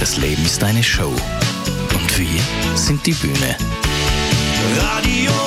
Das Leben ist eine Show. Und wir sind die Bühne. Radio